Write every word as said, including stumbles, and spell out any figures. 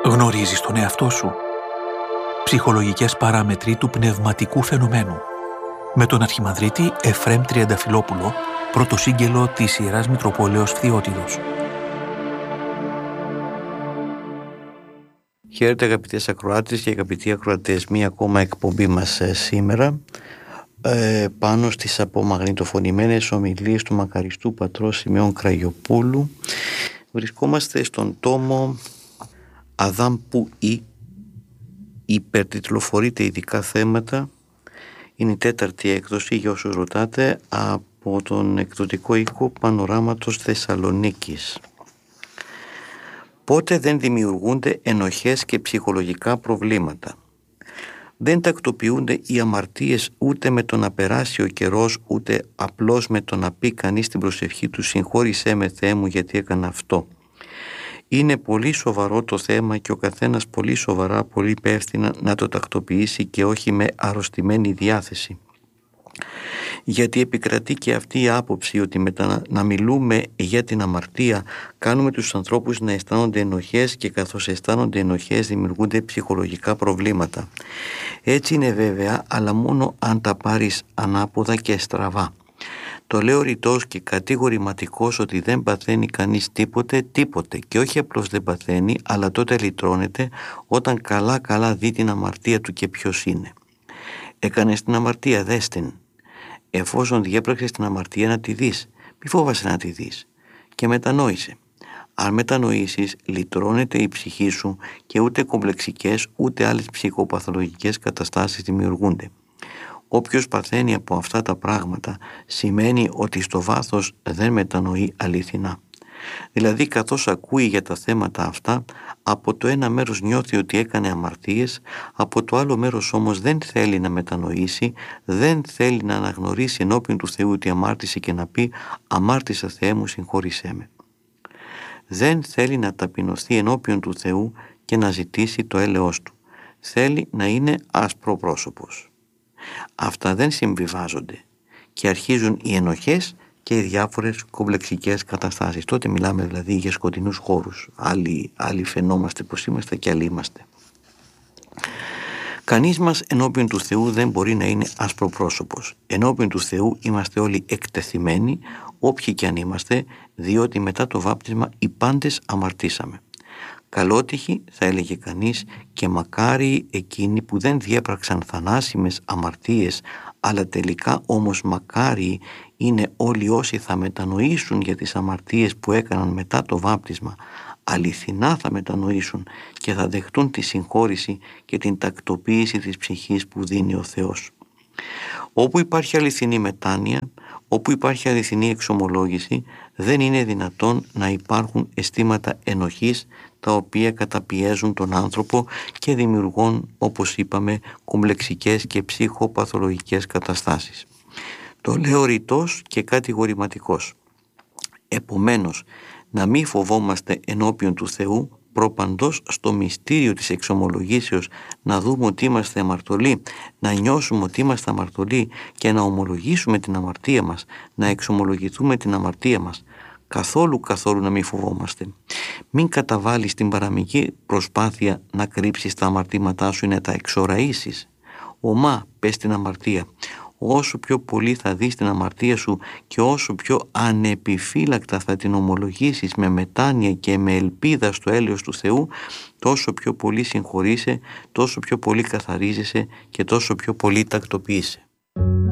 Γνωρίζεις τον εαυτό σου? Ψυχολογικές παράμετροι του πνευματικού φαινομένου. Με τον Αρχιμανδρίτη Εφραίμ Τριανταφυλόπουλο, πρωτοσύγγελο της Ιεράς Μητροπόλεως Φθιώτιδος. Χαίρετε αγαπητές ακροάτες και αγαπητοί ακροατές, μία ακόμα εκπομπή μας ε, σήμερα ε, πάνω στις απομαγνητοφωνημένες ομιλίες του μακαριστού πατρός Σημεών Κραγιοπούλου. Βρισκόμαστε στον τόμο Αδάμ που ή, υπερτιτλοφορείται ειδικά θέματα. Είναι η τέταρτη έκδοση, για όσους ρωτάτε, από τον εκδοτικό οίκο Πανοράματος Θεσσαλονίκης. Πότε δεν δημιουργούνται ενοχές και ψυχολογικά προβλήματα? Δεν τακτοποιούνται οι αμαρτίες ούτε με το να περάσει ο καιρός, ούτε απλώς με το να πει κανείς την προσευχή του «Συγχώρησέ με, Θεέ μου, γιατί έκανα αυτό». Είναι πολύ σοβαρό το θέμα και ο καθένας πολύ σοβαρά, πολύ υπεύθυνα να το τακτοποιήσει και όχι με αρρωστημένη διάθεση. Γιατί επικρατεί και αυτή η άποψη ότι με τα να μιλούμε για την αμαρτία κάνουμε τους ανθρώπους να αισθάνονται ενοχές και καθώς αισθάνονται ενοχές δημιουργούνται ψυχολογικά προβλήματα. Έτσι είναι βέβαια, αλλά μόνο αν τα πάρεις ανάποδα και στραβά. Το λέω ρητός και κατηγορηματικός ότι δεν παθαίνει κανείς τίποτε, τίποτε και όχι απλώς δεν παθαίνει, αλλά τότε λυτρώνεται όταν καλά καλά δει την αμαρτία του και ποιος είναι. Έκανες την αμαρτία, δες την. Εφόσον διέπραξες την αμαρτία, να τη δεις. Μη φόβασαι να τη δεις. Και μετανόησε. Αν μετανοήσεις, λυτρώνεται η ψυχή σου και ούτε κομπλεξικές ούτε άλλες ψυχοπαθολογικές καταστάσεις δημιουργούνται. Όποιος παθαίνει από αυτά τα πράγματα σημαίνει ότι στο βάθος δεν μετανοεί αληθινά. Δηλαδή, καθώς ακούει για τα θέματα αυτά, από το ένα μέρος νιώθει ότι έκανε αμαρτίες, από το άλλο μέρος όμως δεν θέλει να μετανοήσει, δεν θέλει να αναγνωρίσει ενώπιον του Θεού ότι αμάρτησε και να πει «Αμάρτησα, Θεέ μου, συγχώρησέ με». Δεν θέλει να ταπεινωθεί ενώπιον του Θεού και να ζητήσει το έλεος του. Θέλει να είναι ασπροπρόσωπος. Αυτά δεν συμβιβάζονται και αρχίζουν οι ενοχές και οι διάφορες κομπλεξικές καταστάσεις. Τότε μιλάμε δηλαδή για σκοτεινούς χώρους. Άλλοι, άλλοι φαινόμαστε πως είμαστε και άλλοι είμαστε. Κανείς μας ενώπιον του Θεού δεν μπορεί να είναι ασπροπρόσωπος. Ενώπιον του Θεού είμαστε όλοι εκτεθειμένοι, όποιοι κι αν είμαστε, διότι μετά το βάπτισμα οι πάντες αμαρτήσαμε. Καλότυχοι, θα έλεγε κανείς, και μακάριοι εκείνοι που δεν διέπραξαν θανάσιμες αμαρτίες, αλλά τελικά όμως μακάριοι είναι όλοι όσοι θα μετανοήσουν για τις αμαρτίες που έκαναν μετά το βάπτισμα, αληθινά θα μετανοήσουν και θα δεχτούν τη συγχώρηση και την τακτοποίηση της ψυχής που δίνει ο Θεός. Όπου υπάρχει αληθινή μετάνοια, όπου υπάρχει αληθινή εξομολόγηση, δεν είναι δυνατόν να υπάρχουν αισθήματα ενοχής τα οποία καταπιέζουν τον άνθρωπο και δημιουργούν, όπως είπαμε, κομπλεξικές και ψυχοπαθολογικές καταστάσεις. Το λέω ρητός και κατηγορηματικός. Επομένως, να μην φοβόμαστε ενώπιον του Θεού, προπαντός στο μυστήριο της εξομολογήσεως να δούμε ότι είμαστε αμαρτωλοί, να νιώσουμε ότι είμαστε αμαρτωλοί και να ομολογήσουμε την αμαρτία μας, να εξομολογηθούμε την αμαρτία μας. Καθόλου καθόλου να μην φοβόμαστε. Μην καταβάλεις την παραμικρή προσπάθεια να κρύψεις τα αμαρτήματά σου ή να τα εξοραΐσεις. Ομά πες την αμαρτία. Όσο πιο πολύ θα δεις την αμαρτία σου και όσο πιο ανεπιφύλακτα θα την ομολογήσεις με μετάνοια και με ελπίδα στο έλεος του Θεού, τόσο πιο πολύ συγχωρείσαι, τόσο πιο πολύ καθαρίζεσαι και τόσο πιο πολύ τακτοποιείσαι.